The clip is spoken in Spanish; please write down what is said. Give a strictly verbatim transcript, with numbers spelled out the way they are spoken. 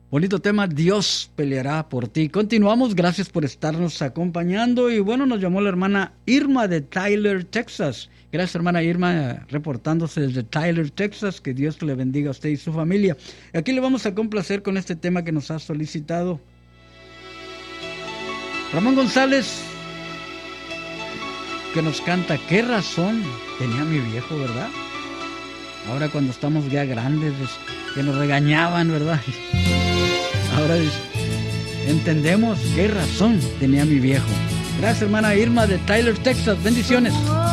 Bonito tema, Dios peleará por ti. Continuamos, gracias por estarnos acompañando. Y bueno, nos llamó la hermana Irma de Tyler, Texas. Gracias, hermana Irma, reportándose desde Tyler, Texas. Que Dios le bendiga a usted y su familia. Aquí le vamos a complacer con este tema que nos ha solicitado Ramón González, que nos canta ¿Qué razón tenía mi viejo, verdad? Ahora cuando estamos ya grandes, que nos regañaban, ¿verdad? Ahora entendemos qué razón tenía mi viejo. Gracias, hermana Irma de Tyler, Texas. Bendiciones.